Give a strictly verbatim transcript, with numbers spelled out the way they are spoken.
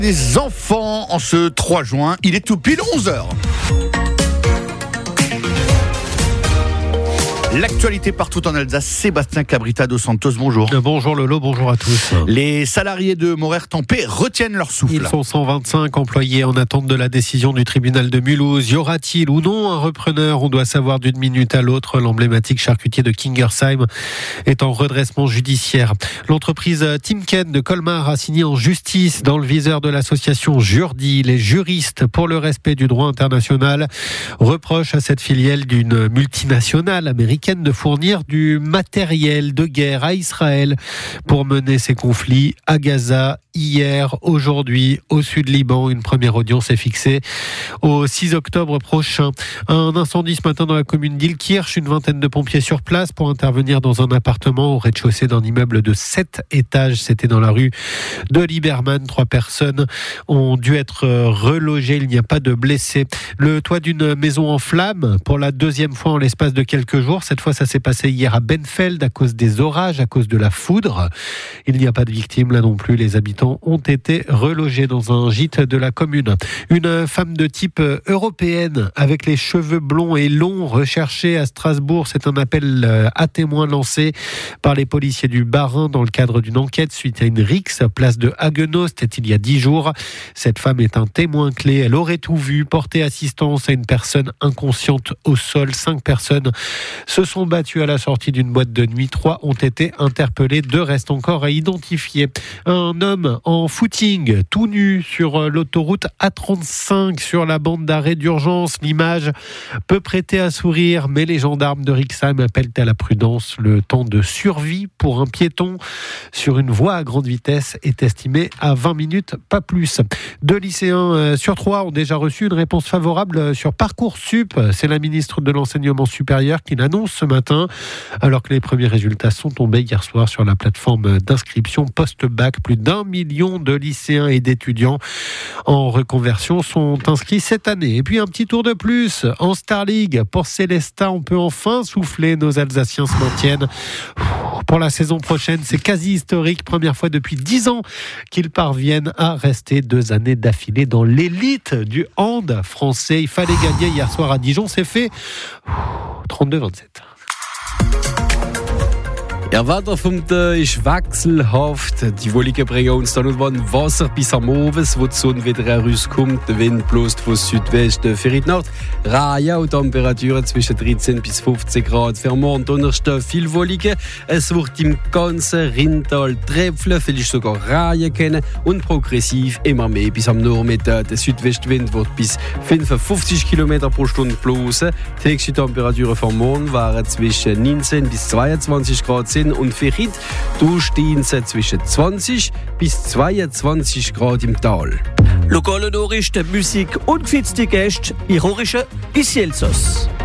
Des enfants en ce trois juin, il est tout pile onze heures. L'actualité partout en Alsace, Sébastien Cabrita dos Santos, bonjour. Bonjour Lolo, bonjour à tous. Les salariés de Morère-Tempé retiennent leur souffle. Ils sont cent vingt-cinq employés en attente de la décision du tribunal de Mulhouse. Y aura-t-il ou non un repreneur ? On doit savoir d'une minute à l'autre. L'emblématique charcutier de Kingersheim est en redressement judiciaire. L'entreprise Timken de Colmar a signé en justice dans le viseur de l'association Jurdi. Les juristes pour le respect du droit international reprochent à cette filiale d'une multinationale américaine de fournir du matériel de guerre à Israël pour mener ses conflits à Gaza. Hier, aujourd'hui, au sud Liban, une première audience est fixée au six octobre prochain. Un incendie ce matin dans la commune d'Ilkirch, une vingtaine de pompiers sur place pour intervenir dans un appartement au rez-de-chaussée d'un immeuble de sept étages. C'était dans la rue de Liberman. Trois personnes ont dû être relogées. Il n'y a pas de blessés. Le toit d'une maison en flammes pour la deuxième fois en l'espace de quelques jours. Cette fois, ça s'est passé hier à Benfeld à cause des orages, à cause de la foudre. Il n'y a pas de victimes là non plus. Les habitants ont été relogés dans un gîte de la commune. Une femme de type européenne avec les cheveux blonds et longs recherchée à Strasbourg. C'est un appel à témoins lancé par les policiers du Bas-Rhin dans le cadre d'une enquête suite à une rixe place de Haguenau. C'était il y a dix jours. Cette femme est un témoin clé. Elle aurait tout vu, porté assistance à une personne inconsciente au sol. Cinq personnes se sont battues à la sortie d'une boîte de nuit. Trois ont été interpellées. Deux restent encore à identifier. Un homme en footing, tout nu sur l'autoroute A trente-cinq, sur la bande d'arrêt d'urgence. L'image peut prêter à sourire, mais les gendarmes de Rixheim appellent à la prudence. Le temps de survie pour un piéton sur une voie à grande vitesse est estimé à vingt minutes, pas plus. Deux lycéens sur trois ont déjà reçu une réponse favorable sur Parcoursup. C'est la ministre de l'Enseignement supérieur qui l'annonce ce matin, alors que les premiers résultats sont tombés hier soir sur la plateforme d'inscription post-bac. Plus d'un millions de lycéens et d'étudiants en reconversion sont inscrits cette année. Et puis un petit tour de plus en Star League pour Célestat. On peut enfin souffler, nos Alsaciens se maintiennent. Pour la saison prochaine, c'est quasi historique. Première fois depuis dix ans qu'ils parviennent à rester deux années d'affilée dans l'élite du hand français. Il fallait gagner hier soir à Dijon. C'est fait trente-deux vingt-sept. Ja, Wetter vom Tag ist wechselhaft. Die Wolken bringen uns dann und wann Wasser bis am Abend, wo die Sonne wieder herauskommt. Der Wind bläst von Südwesten für die Nacht. Reihe und Temperaturen zwischen dreizehn bis fünfzehn Grad. Für morgen Donnerstag viel Wolken. Es wird im ganzen Rheintal Tröpfeln, vielleicht sogar Reihe kennen und progressiv immer mehr bis am Nachmittag. Der Südwestwind wird bis fünfundfünfzig Kilometer pro Stunde blasen. Die höchste Temperaturen für morgen waren zwischen neunzehn bis zweiundzwanzig Grad. Und für heute, da stehen sie zwischen zwanzig bis zweiundzwanzig Grad im Tal. Lokale Nachrichten, Musik und gefitzte Gäste, ironische bis Elsass.